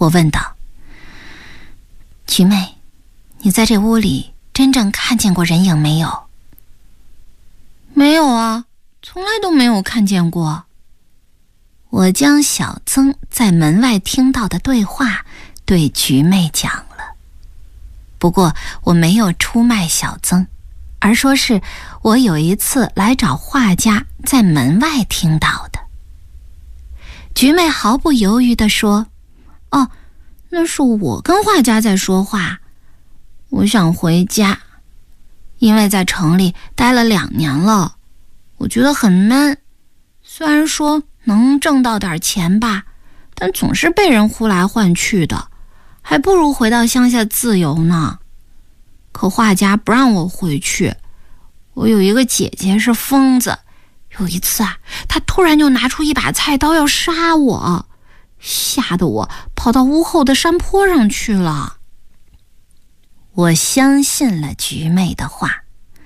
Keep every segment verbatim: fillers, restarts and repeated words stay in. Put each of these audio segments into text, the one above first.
我问道：菊妹，你在这屋里真正看见过人影没有？没有啊，从来都没有看见过。我将小曾在门外听到的对话对菊妹讲了，不过我没有出卖小曾，而说是我有一次来找画家在门外听到的。菊妹毫不犹豫地说：哦，那是我跟画家在说话，我想回家，因为在城里待了两年了，我觉得很闷，虽然说能挣到点钱吧，但总是被人呼来唤去的，还不如回到乡下自由呢。可画家不让我回去，我有一个姐姐是疯子，有一次啊，她突然就拿出一把菜刀要杀我，吓得我跑到屋后的山坡上去了。我相信了菊妹的话，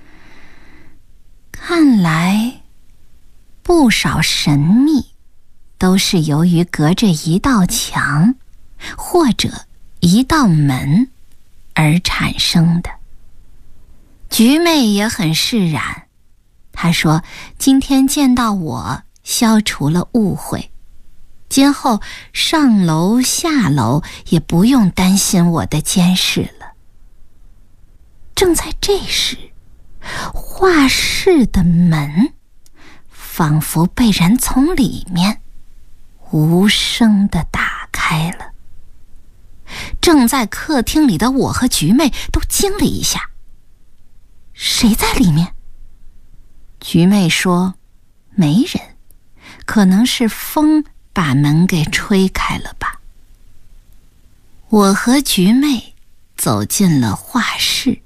看来不少神秘都是由于隔着一道墙或者一道门而产生的。菊妹也很释然，她说今天见到我消除了误会，今后上楼下楼也不用担心我的监视了。正在这时，画室的门仿佛被人从里面无声地打开了。正在客厅里的我和菊妹都惊了一下，谁在里面？菊妹说没人，可能是风把门给吹开了吧。我和菊妹走进了画室，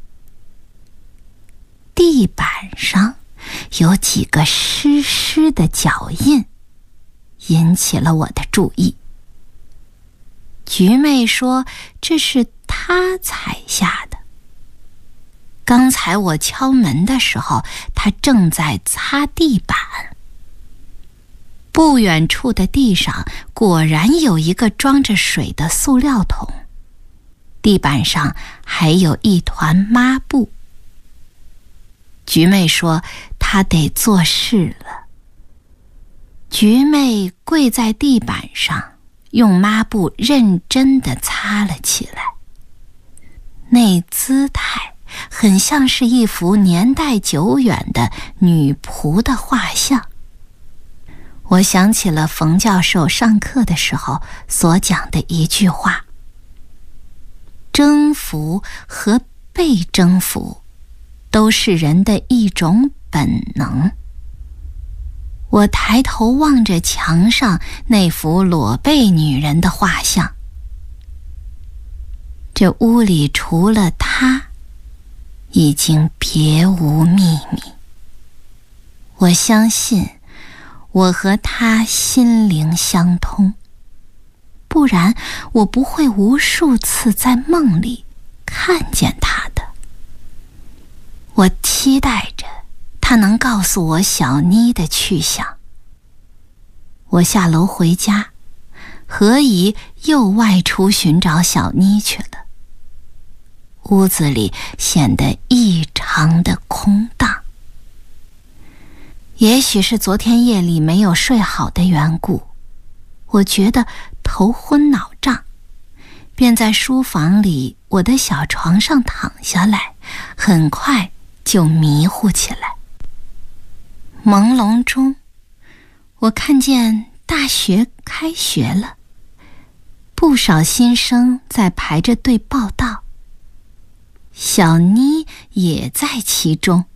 地板上有几个湿湿的脚印，引起了我的注意。菊妹说这是她踩下的。刚才我敲门的时候，她正在擦地板。不远处的地上果然有一个装着水的塑料桶，地板上还有一团抹布。菊妹说她得做事了。菊妹跪在地板上，用抹布认真地擦了起来，那姿态很像是一幅年代久远的女仆的画像。我想起了冯教授上课的时候所讲的一句话：征服和被征服都是人的一种本能。我抬头望着墙上那幅裸背女人的画像，这屋里除了她，已经别无秘密。我相信我和她心灵相通，不然我不会无数次在梦里看见她的。我期待着她能告诉我小妮的去向。我下楼回家，何姨又外出寻找小妮去了。屋子里显得异常的空荡。也许是昨天夜里没有睡好的缘故，我觉得头昏脑胀，便在书房里我的小床上躺下来，很快就迷糊起来。朦胧中，我看见大学开学了，不少新生在排着队报到，小妮也在其中。